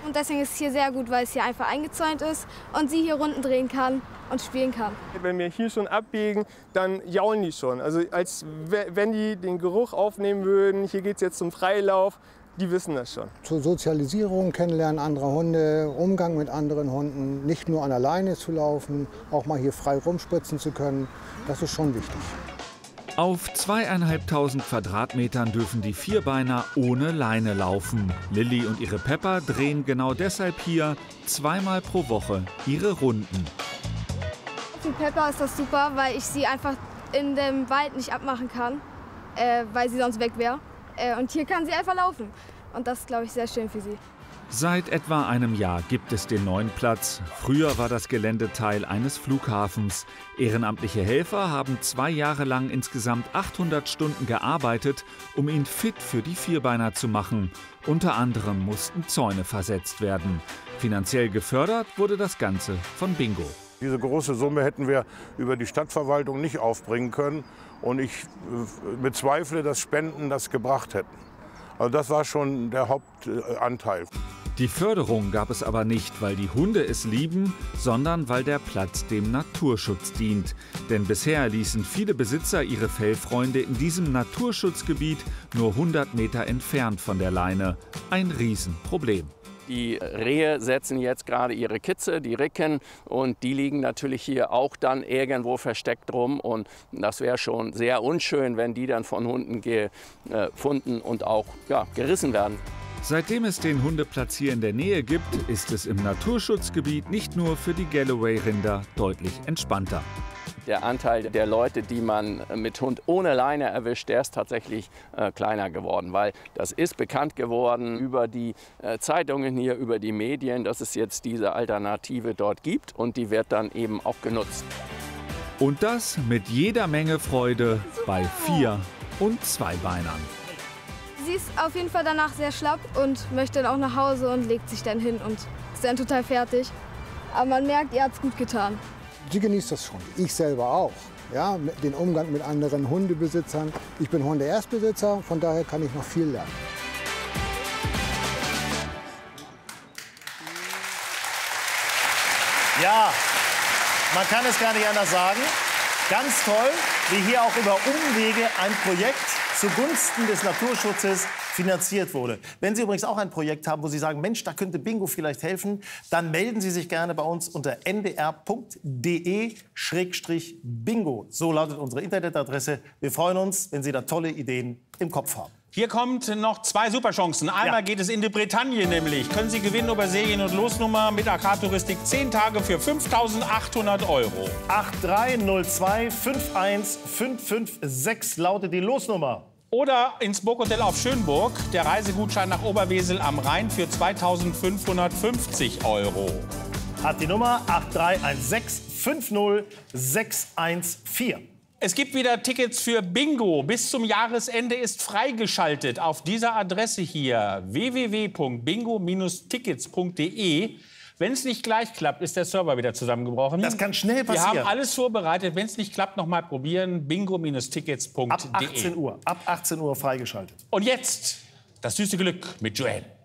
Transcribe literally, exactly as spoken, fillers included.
Und deswegen ist es hier sehr gut, weil es hier einfach eingezäunt ist und sie hier Runden drehen kann und spielen kann. Wenn wir hier schon abbiegen, dann jaulen die schon. Also als wenn die den Geruch aufnehmen würden, hier geht es jetzt zum Freilauf, die wissen das schon. Zur Sozialisierung, Kennenlernen anderer Hunde, Umgang mit anderen Hunden, nicht nur an der Leine zu laufen, auch mal hier frei rumspritzen zu können, das ist schon wichtig. Auf zweieinhalbtausend Quadratmetern dürfen die Vierbeiner ohne Leine laufen. Lilly und ihre Pepper drehen genau deshalb hier zweimal pro Woche ihre Runden. Für Pepper ist das super, weil ich sie einfach in dem Wald nicht abmachen kann, äh, weil sie sonst weg wäre. Äh, und hier kann sie einfach laufen. Und das ist, glaube ich, sehr schön für sie. Seit etwa einem Jahr gibt es den neuen Platz. Früher war das Gelände Teil eines Flughafens. Ehrenamtliche Helfer haben zwei Jahre lang insgesamt achthundert Stunden gearbeitet, um ihn fit für die Vierbeiner zu machen. Unter anderem mussten Zäune versetzt werden. Finanziell gefördert wurde das Ganze von Bingo. Diese große Summe hätten wir über die Stadtverwaltung nicht aufbringen können. Und ich bezweifle, dass Spenden das gebracht hätten. Also das war schon der Hauptanteil. Die Förderung gab es aber nicht, weil die Hunde es lieben, sondern weil der Platz dem Naturschutz dient. Denn bisher ließen viele Besitzer ihre Fellfreunde in diesem Naturschutzgebiet nur hundert Meter entfernt von der Leine. Ein Riesenproblem. Die Rehe setzen jetzt gerade ihre Kitze, die Ricken, und die liegen natürlich hier auch dann irgendwo versteckt rum. Und das wäre schon sehr unschön, wenn die dann von Hunden gefunden und auch ja, gerissen werden. Seitdem es den Hundeplatz hier in der Nähe gibt, ist es im Naturschutzgebiet nicht nur für die Galloway-Rinder deutlich entspannter. Der Anteil der Leute, die man mit Hund ohne Leine erwischt, der ist tatsächlich äh, kleiner geworden. Weil das ist bekannt geworden über die äh, Zeitungen hier, über die Medien, dass es jetzt diese Alternative dort gibt. Und die wird dann eben auch genutzt. Und das mit jeder Menge Freude bei Vier- und Zweibeinern. Sie ist auf jeden Fall danach sehr schlapp und möchte dann auch nach Hause und legt sich dann hin und ist dann total fertig. Aber man merkt, ihr hat es gut getan. Sie genießt das schon, ich selber auch. Ja, den Umgang mit anderen Hundebesitzern. Ich bin Hunde-Erstbesitzer, von daher kann ich noch viel lernen. Ja, man kann es gar nicht anders sagen. Ganz toll, wie hier auch über Umwege ein Projekt zugunsten des Naturschutzes finanziert wurde. Wenn Sie übrigens auch ein Projekt haben, wo Sie sagen, Mensch, da könnte Bingo vielleicht helfen, dann melden Sie sich gerne bei uns unter n d r punkt d e Schrägstrich bingo. So lautet unsere Internetadresse. Wir freuen uns, wenn Sie da tolle Ideen im Kopf haben. Hier kommt noch zwei Superchancen. Einmal ja. geht es in die Bretagne nämlich. Können Sie gewinnen über Serien- und Losnummer mit Agrartouristik zehn Tage für fünftausendachthundert Euro. acht drei null zwei fünf eins fünf fünf sechs lautet die Losnummer. Oder ins Burghotel auf Schönburg. Der Reisegutschein nach Oberwesel am Rhein für zweitausendfünfhundertfünfzig Euro. Hat die Nummer acht drei eins sechs fünf null sechs eins vier. Es gibt wieder Tickets für Bingo. Bis zum Jahresende ist freigeschaltet. Auf dieser Adresse hier w w w punkt bingo Bindestrich tickets punkt d e. Wenn es nicht gleich klappt, ist der Server wieder zusammengebrochen. Das kann schnell passieren. Wir haben alles vorbereitet. Wenn es nicht klappt, noch mal probieren. bingo Bindestrich tickets punkt d e. Ab achtzehn Uhr. Ab achtzehn Uhr freigeschaltet. Und jetzt das süße Glück mit Joanne.